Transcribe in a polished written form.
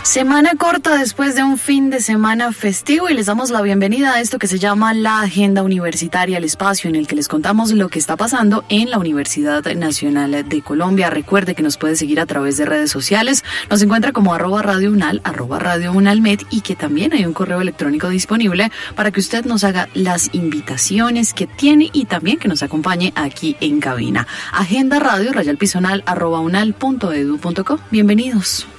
Semana corta después de un fin de semana festivo y les damos la bienvenida a esto que se llama la Agenda Universitaria, el espacio en el que les contamos lo que está pasando en la Universidad Nacional de Colombia. Recuerde que nos puede seguir a través de redes sociales, nos encuentra como @radiounal, @radiounalmed, y que también hay un correo electrónico disponible para que usted nos haga las invitaciones que tiene y también que nos acompañe aquí en cabina. Agenda Radio, @unal.edu.co. Bienvenidos.